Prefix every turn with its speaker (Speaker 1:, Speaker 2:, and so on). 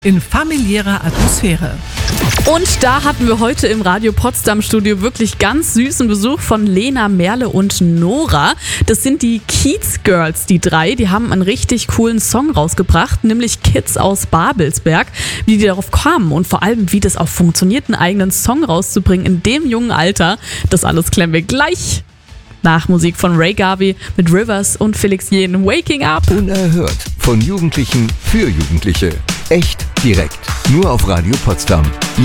Speaker 1: in familiärer Atmosphäre.
Speaker 2: Und da hatten wir heute im Radio Potsdam Studio wirklich ganz süßen Besuch von Lena, Merle und Nora. Das sind die Kiez Girls, die drei. Die haben einen richtig coolen Song rausgebracht, nämlich Kids aus Babelsberg. Wie die darauf kamen und vor allem, wie das auch funktioniert, einen eigenen Song rauszubringen in dem jungen Alter, das alles klären wir gleich nach Musik von Ray Garvey mit Rivers und Felix Jähn. Waking Up.
Speaker 3: Unerhört. Von Jugendlichen für Jugendliche. Echt direkt. Nur auf Radio Potsdam.